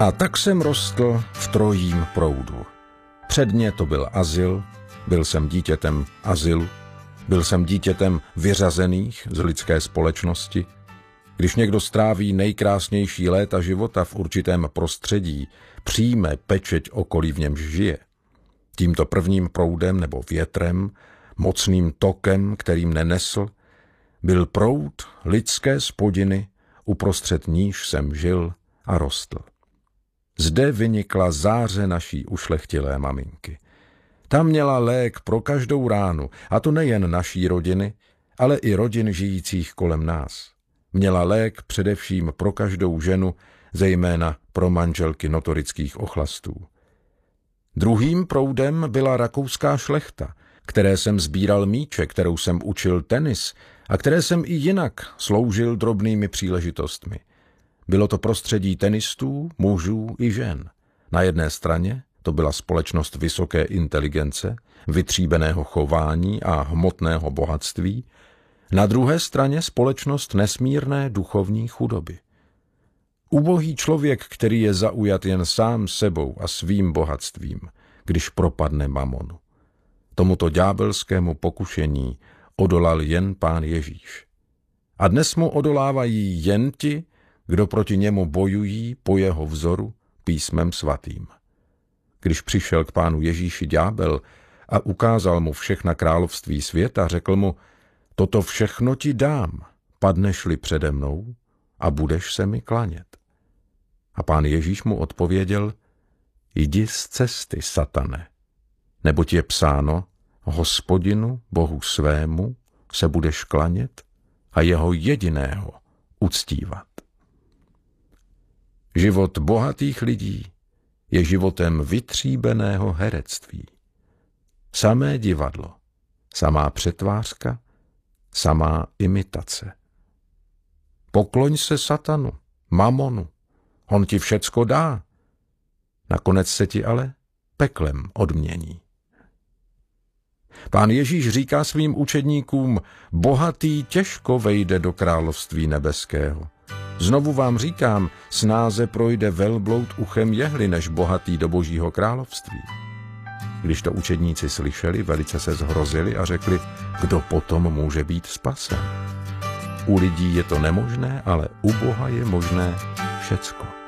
A tak jsem rostl v trojím proudu. Předně to byl azyl, byl jsem dítětem azylu, byl jsem dítětem vyřazených z lidské společnosti. Když někdo stráví nejkrásnější léta života v určitém prostředí, přijme pečeť okolí, v němž žije. Tímto prvním proudem nebo větrem, mocným tokem, kterým nenesl, byl proud lidské spodiny, uprostřed níž jsem žil a rostl. Zde vynikla záře naší ušlechtilé maminky. Ta měla lék pro každou ránu, a to nejen naší rodiny, ale i rodin žijících kolem nás. Měla lék především pro každou ženu, zejména pro manželky notorických ochlastů. Druhým proudem byla rakouská šlechta, které jsem sbíral míče, kterou jsem učil tenis a které jsem i jinak sloužil drobnými příležitostmi. Bylo to prostředí tenistů, mužů i žen. Na jedné straně to byla společnost vysoké inteligence, vytříbeného chování a hmotného bohatství, na druhé straně společnost nesmírné duchovní chudoby. Ubohý člověk, který je zaujat jen sám sebou a svým bohatstvím, když propadne mamonu. Tomuto ďábelskému pokušení odolal jen Pán Ježíš. A dnes mu odolávají jen ti, kdo proti němu bojují po jeho vzoru písmem svatým. Když přišel k Pánu Ježíši ďábel a ukázal mu všechna království světa, řekl mu: toto všechno ti dám, padneš-li přede mnou a budeš se mi klanět. A Pán Ježíš mu odpověděl: jdi z cesty, satane, neboť je psáno: Hospodinu, Bohu svému, se budeš klanět a jeho jediného uctívat. Život bohatých lidí je životem vytříbeného herectví. Samé divadlo, samá přetvářka, samá imitace. Pokloň se satanu, mamonu, on ti všecko dá, nakonec se ti ale peklem odmění. Pán Ježíš říká svým učedníkům: bohatý těžko vejde do království nebeského. Znovu vám říkám, snáze projde velbloud uchem jehly, než bohatý do Božího království. Když to učedníci slyšeli, velice se zhrozili a řekli: kdo potom může být spasen? U lidí je to nemožné, ale u Boha je možné všecko.